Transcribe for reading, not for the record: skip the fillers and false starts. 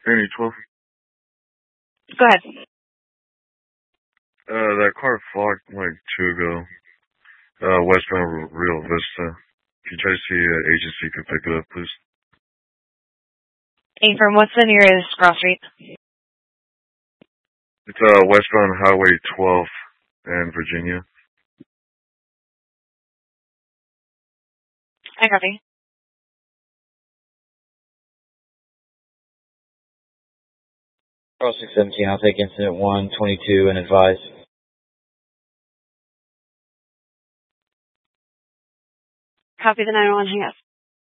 Any 12? Go ahead. That car flocked like 2 ago. Westbound Rio Vista. If you try to see agency, could pick it up, please. Affirm, what's the nearest cross street? It's westbound Highway 12 in Virginia. I copy. Cross 617, I'll take incident 122 and advise. Copy the 911, hang up.